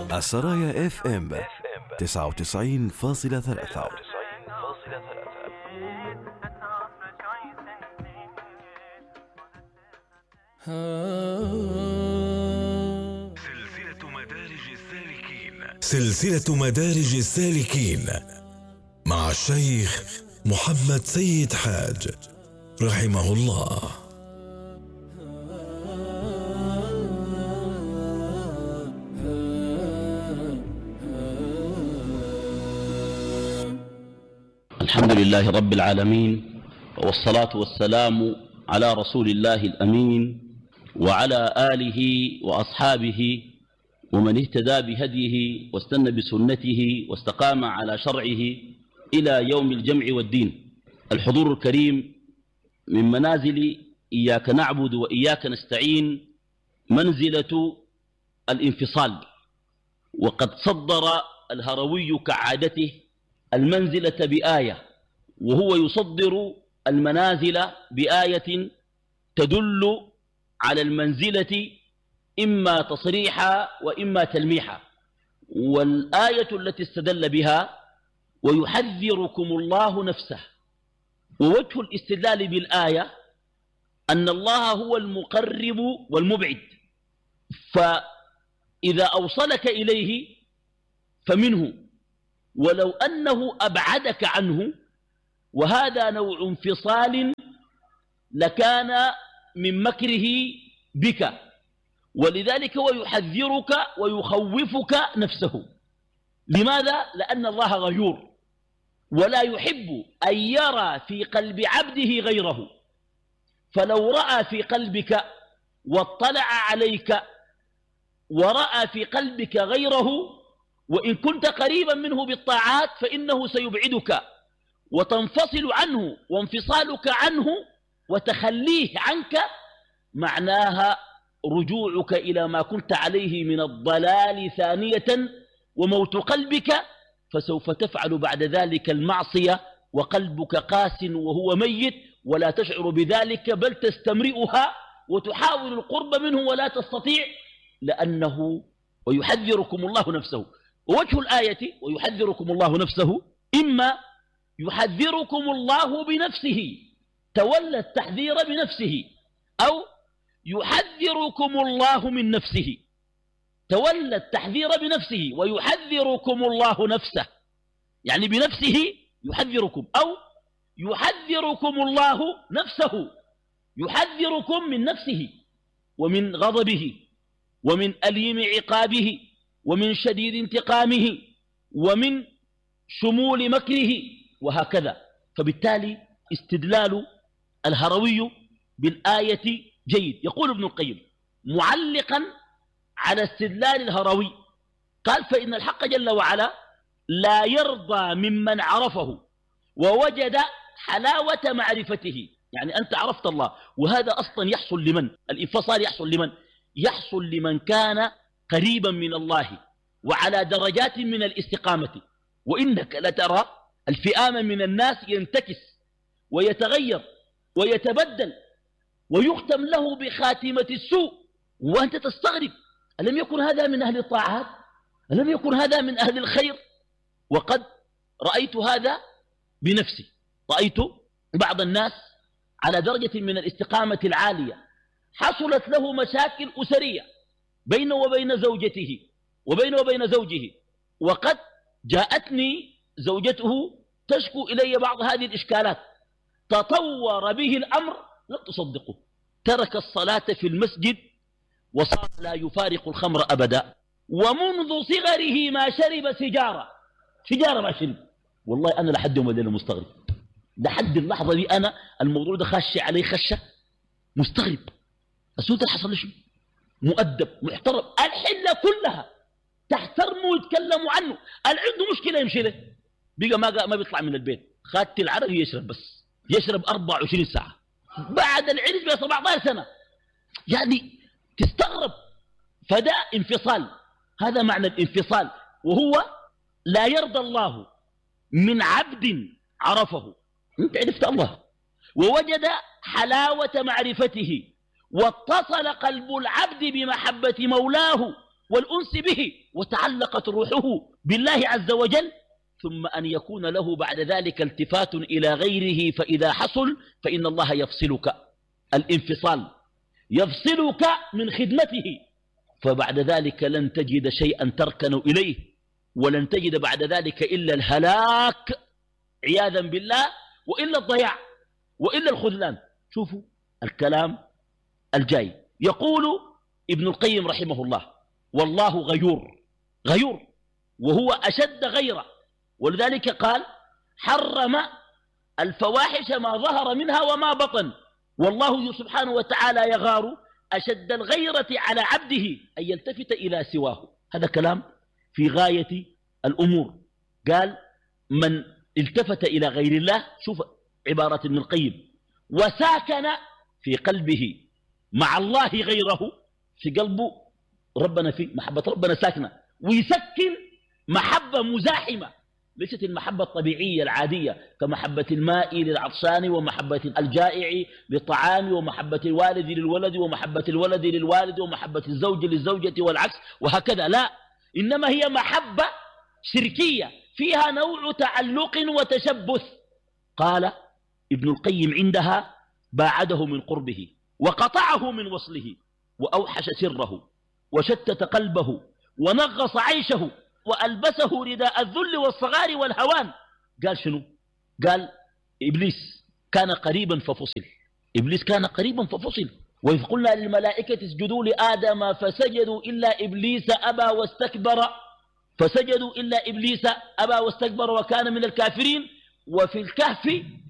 السرايا اف ام 99.3. سلسلة مدارج السالكين مع الشيخ محمد سيد حاج رحمه الله. الحمد لله رب العالمين، والصلاة والسلام على رسول الله الأمين وعلى آله وأصحابه ومن اهتدى بهديه واستنى بسنته واستقام على شرعه إلى يوم الجمع والدين. الحضور الكريم، من منازل إياك نعبد وإياك نستعين منزلة الانفصال، وقد صدر الهروي كعادته المنزلة بآية، وهو يصدر المنازل بآية تدل على المنزلة إما تصريحا وإما تلميحا. والآية التي استدل بها ويحذركم الله نفسه، ووجه الاستدلال بالآية أن الله هو المقرب والمبعد، فإذا أوصلك إليه فمنه، ولو أنه أبعدك عنه، وهذا نوع انفصال لكان من مكره بك، ولذلك هو يحذرك ويخوفك نفسه. لماذا؟ لأن الله غيور ولا يحب أن يرى في قلب عبده غيره، فلو رأى في قلبك واطلع عليك ورأى في قلبك غيره، وإن كنت قريبا منه بالطاعات فإنه سيبعدك وتنفصل عنه، وانفصالك عنه وتخليه عنك معناها رجوعك إلى ما كنت عليه من الضلال ثانية، وموت قلبك، فسوف تفعل بعد ذلك المعصية وقلبك قاس وهو ميت ولا تشعر بذلك، بل تستمرئها وتحاول القرب منه ولا تستطيع، لأنه ويحذركم الله نفسه. ووجه الآية ويحذركم الله نفسه، إما يحذركم الله بنفسه تولى التحذير بنفسه، أو يحذركم الله من نفسه تولى التحذير بنفسه ويحذركم الله نفسه، يعني بنفسه يحذركم، أو يحذركم الله نفسه يحذركم من نفسه ومن غضبه ومن أليم عقابه ومن شديد انتقامه ومن شمول مكره، وهكذا. فبالتالي استدلال الهروي بالآية جيد. يقول ابن القيم معلقا على استدلال الهروي، قال: فإن الحق جل وعلا لا يرضى ممن عرفه ووجد حلاوة معرفته. يعني أنت عرفت الله، وهذا أصلا يحصل لمن؟ الانفصال يحصل لمن؟ يحصل لمن كان قريبا من الله وعلى درجات من الاستقامة. وإنك لترى الفئام من الناس ينتكس ويتغير ويتبدل ويختم له بخاتمة السوء، وأنت تستغرب، ألم يكن هذا من أهل الطاعات؟ ألم يكن هذا من أهل الخير؟ وقد رأيت هذا بنفسي. رأيت بعض الناس على درجة من الاستقامة العالية حصلت له مشاكل أسرية بينه وبين زوجته وبينه وبين زوجه، وقد جاءتني زوجته تشكو إلي بعض هذه الإشكالات. تطور به الأمر لم تصدقه، ترك الصلاة في المسجد وصار لا يفارق الخمر أبدا، ومنذ صغره ما شرب سجارة ما شرب. والله أنا لحد يوم الليلة مستغرب، لحد اللحظة دي أنا الموضوع ده خش علي خشة، مستغرب. السود ده حصل له شيء؟ مؤدب محترم، الحلة كلها تحترمه ويتكلموا عنه، عنده مشكلة يمشي له، بقى ما بيطلع من البيت، خادت العربي يشرب، بس يشرب 24 ساعة بعد العرس ب 17 سنة، يعني تستغرب. فده انفصال، هذا معنى الانفصال، وهو لا يرضى الله من عبد عرفه، انت عرفت الله ووجد حلاوة معرفته، واتصل قلب العبد بمحبة مولاه، والأنس به وتعلقت روحه بالله عز وجل، ثم أن يكون له بعد ذلك التفات إلى غيره، فإذا حصل فإن الله يفصلك، الانفصال يفصلك من خدمته، فبعد ذلك لن تجد شيئا تركن إليه، ولن تجد بعد ذلك إلا الهلاك عياذا بالله، وإلا الضياع، وإلا الخذلان. شوفوا الكلام الجاي. يقول ابن القيم رحمه الله: والله غيور وهو أشد غيرة، ولذلك قال: حرم الفواحش ما ظهر منها وما بطن، والله سبحانه وتعالى يغار أشد الغيرة على عبده أن يلتفت إلى سواه. هذا كلام في غاية الأمور. قال: من التفت إلى غير الله، شوف عبارة ابن القيم: وساكن في قلبه مع الله غيره، في قلبه ربنا، في محبة ربنا ساكنة، ويسكن محبة مزاحمة، ليست المحبة الطبيعية العادية كمحبة الماء للعطشان، ومحبة الجائع للطعام، ومحبة الوالد للولد، ومحبة الولد للوالد، ومحبة الزوج للزوجة والعكس، وهكذا. لا، إنما هي محبة شركية فيها نوع تعلق وتشبث. قال ابن القيم: عندها باعده من قربه، وقطعه من وصله، وأوحش سره، وشتت قلبه، ونغص عيشه، وألبسه رداء الذل والصغار والهوان. قال شنو؟ قال: إبليس كان قريبا ففصل. إبليس كان قريبا ففصل. وإذ قلنا للملائكة اسجدوا لآدم فسجدوا إلا إبليس أبى واستكبر، وكان من الكافرين. وفي الكهف